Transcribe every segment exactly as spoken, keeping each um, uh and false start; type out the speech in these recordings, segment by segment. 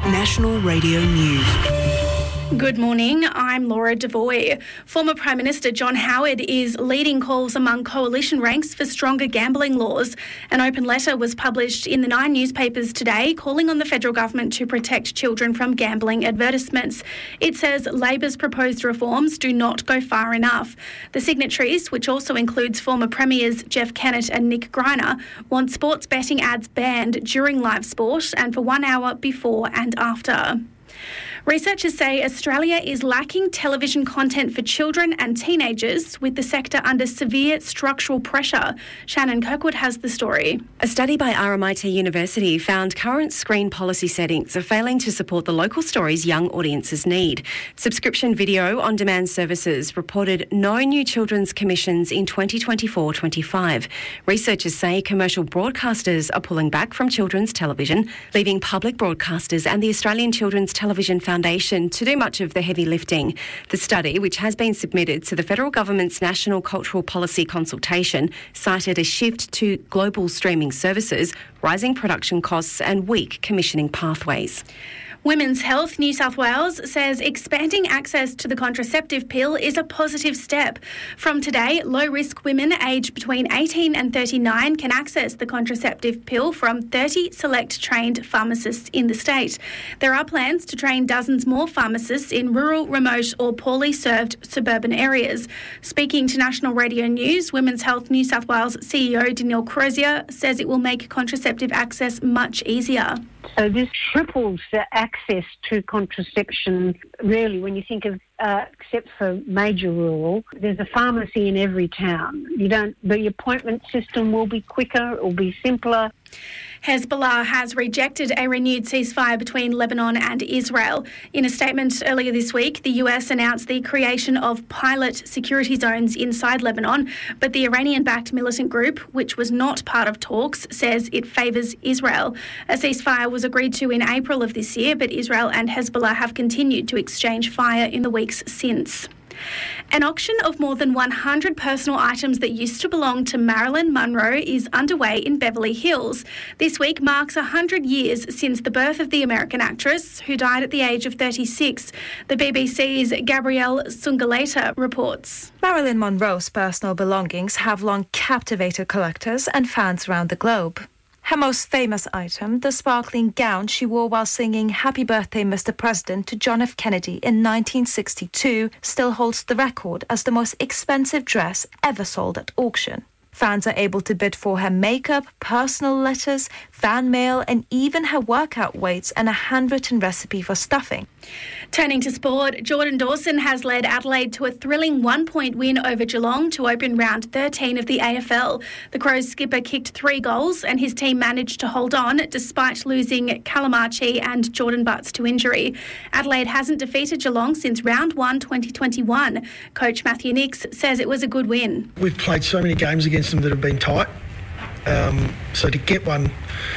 National Radio News. Good morning, I'm Laura Devoy. Former Prime Minister John Howard is leading calls among coalition ranks for stronger gambling laws. An open letter was published in the Nine newspapers today calling on the federal government to protect children from gambling advertisements. It says Labor's proposed reforms do not go far enough. The signatories, which also includes former premiers Jeff Kennett and Nick Greiner, want sports betting ads banned during live sport and for one hour before and after. Researchers say Australia is lacking television content for children and teenagers, with the sector under severe structural pressure. Shannon Kirkwood has the story. A study by R M I T University found current screen policy settings are failing to support the local stories young audiences need. Subscription video on-demand services reported no new children's commissions in twenty twenty-four twenty-five. Researchers say commercial broadcasters are pulling back from children's television, leaving public broadcasters and the Australian Children's Television Foundation to do much of the heavy lifting. The study, which has been submitted to the federal government's National Cultural Policy Consultation, cited a shift to global streaming services, rising production costs and weak commissioning pathways. Women's Health New South Wales says expanding access to the contraceptive pill is a positive step. From today, low-risk women aged between eighteen and thirty-nine can access the contraceptive pill from thirty select trained pharmacists in the state. There are plans to train dozens more pharmacists in rural, remote or poorly served suburban areas. Speaking to National Radio News, Women's Health New South Wales C E O Danielle Crozier says it will make contraceptive access much easier. So this triples the access to contraception, really, when you think of, uh, except for major rural, there's a pharmacy in every town. You don't, the appointment system will be quicker, it will be simpler. Hezbollah has rejected a renewed ceasefire between Lebanon and Israel. In a statement earlier this week, the U S announced the creation of pilot security zones inside Lebanon, but the Iranian-backed militant group, which was not part of talks, says it favours Israel. A ceasefire was agreed to in April of this year, but Israel and Hezbollah have continued to exchange fire in the weeks since. An auction of more than one hundred personal items that used to belong to Marilyn Monroe is underway in Beverly Hills. This week marks one hundred years since the birth of the American actress, who died at the age of thirty-six. The B B C's Gabrielle Sungaleta reports. Marilyn Monroe's personal belongings have long captivated collectors and fans around the globe. Her most famous item, the sparkling gown she wore while singing Happy Birthday, Mister President to John F. Kennedy in nineteen sixty-two, still holds the record as the most expensive dress ever sold at auction. Fans are able to bid for her makeup, personal letters, fan mail, and even her workout weights and a handwritten recipe for stuffing. Turning to sport, Jordan Dawson has led Adelaide to a thrilling one-point win over Geelong to open round thirteen of the A F L. The Crows skipper kicked three goals and his team managed to hold on despite losing Calamachi and Jordan Butts to injury. Adelaide hasn't defeated Geelong since round one twenty twenty-one. Coach Matthew Nix says it was a good win. We've played so many games against them that have been tight, um, so to get one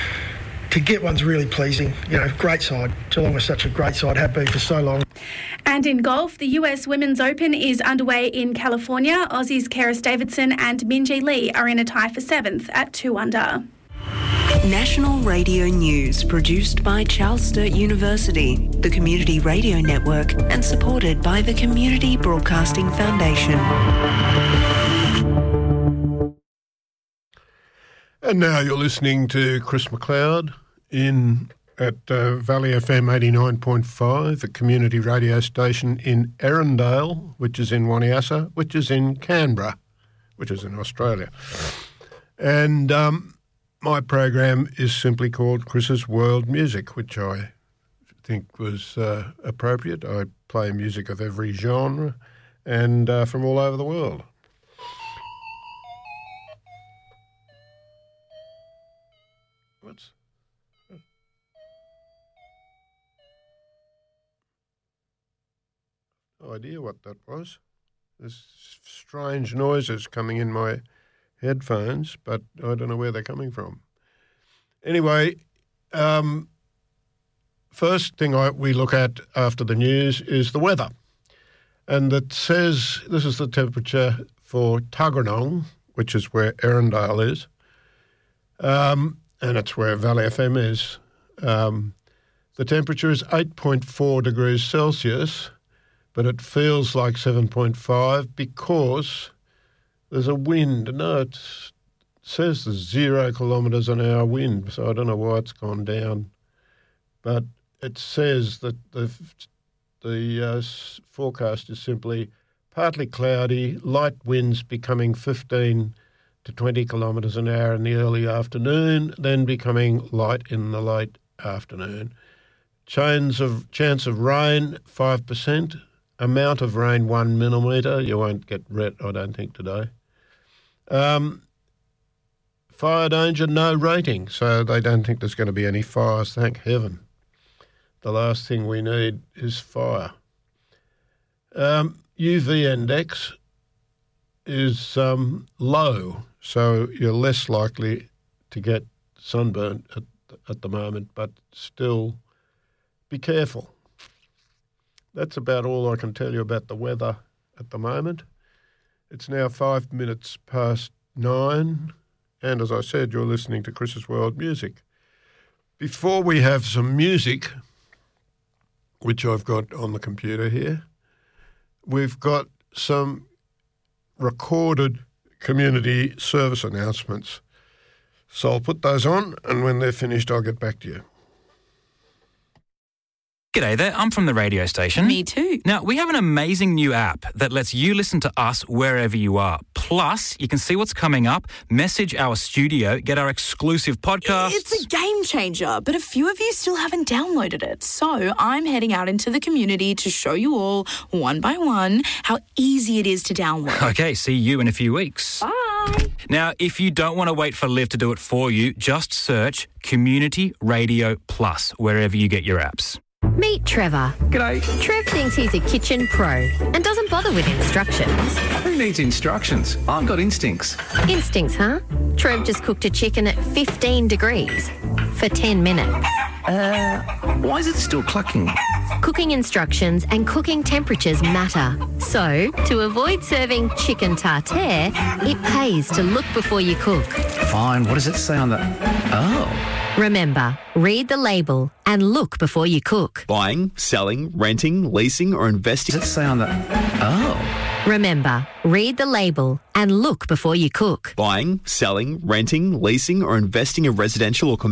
to get one's really pleasing. You know, great side. Geelong was such a great side, have been for so long. And in golf, the U S Women's Open is underway in California. Aussies Keris Davidson and Minjee Lee are in a tie for seventh at two under. National Radio News, produced by Charles Sturt University, the Community Radio Network, and supported by the Community Broadcasting Foundation. And now you're listening to Chris McLeod in at uh, Valley F M eighty-nine point five, a community radio station in Erindale, which is in Waniassa, which is in Canberra, which is in Australia. And um, my program is simply called Chris's World Music, which I think was uh, appropriate. I play music of every genre and uh, from all over the world. What's no idea what that was. There's strange noises coming in my headphones, but I don't know where they're coming from. Anyway, um, first thing I, we look at after the news is the weather. And it says this is the temperature for Tuggeranong, which is where Erindale is, um, and it's where Valley F M is. Um, The temperature is eight point four degrees Celsius, but it feels like seven point five because there's a wind. No, it's, it says there's zero kilometres an hour wind, so I don't know why it's gone down. But it says that the, the uh, forecast is simply partly cloudy, light winds becoming fifteen to twenty kilometres an hour in the early afternoon, then becoming light in the late afternoon. Chance of, chance of rain, five percent. Amount of rain, one millimetre. You won't get wet, I don't think, today. Um, fire danger, no rating, so they don't think there's going to be any fires, thank heaven. The last thing we need is fire. Um, U V index is um, low, so you're less likely to get sunburn at, at the moment, but still be careful. That's about all I can tell you about the weather at the moment. It's now five minutes past nine, and as I said, you're listening to Chris's World Music. Before we have some music, which I've got on the computer here, we've got some recorded community service announcements. So I'll put those on, and when they're finished, I'll get back to you. G'day there, I'm from the radio station. Me too. Now, we have an amazing new app that lets you listen to us wherever you are. Plus, you can see what's coming up, message our studio, get our exclusive podcasts. It's a game changer, but a few of you still haven't downloaded it. So I'm heading out into the community to show you all, one by one, how easy it is to download. Okay, see you in a few weeks. Bye. Now, if you don't want to wait for Liv to do it for you, just search Community Radio Plus wherever you get your apps. Meet Trevor. G'day. Trev thinks he's a kitchen pro and doesn't bother with instructions. Who needs instructions? I've got instincts. Instincts, huh? Trev just cooked a chicken at fifteen degrees for ten minutes. Uh, why is it still clucking? Cooking instructions and cooking temperatures matter. So, to avoid serving chicken tartare, it pays to look before you cook. Fine, what does it say on the... Oh... Remember, read the label and look before you cook. Buying, selling, renting, leasing or investing. Does it say on the... Oh. Remember, read the label and look before you cook. Buying, selling, renting, leasing or investing in residential or commercial